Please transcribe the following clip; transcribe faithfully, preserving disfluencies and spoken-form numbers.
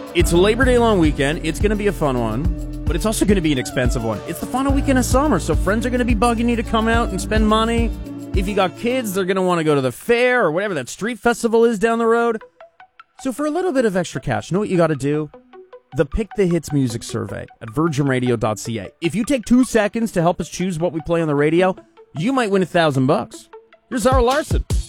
It's a Labor Day long weekend. It's going to be a fun one, but it's also going to be an expensive one. It's the final weekend of summer, so friends are going to be bugging you to come out and spend money. If you got kids, they're going to want to go to the fair or whatever that street festival is down the road. So for a little bit of extra cash, you know what you got to do? The Pick the Hits music survey at virgin radio dot c a. If you take two seconds to help us choose what we play on the radio, you might win a thousand bucks. Here's Zara Larson.